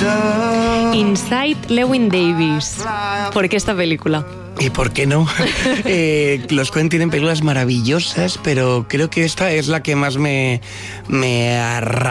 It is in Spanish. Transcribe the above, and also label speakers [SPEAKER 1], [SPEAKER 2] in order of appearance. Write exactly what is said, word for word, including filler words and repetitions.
[SPEAKER 1] Inside Llewyn Davis. ¿Por qué esta película?
[SPEAKER 2] ¿Y por qué no? eh, los Coen tienen películas maravillosas, pero creo que esta es la que más me, me arrastra.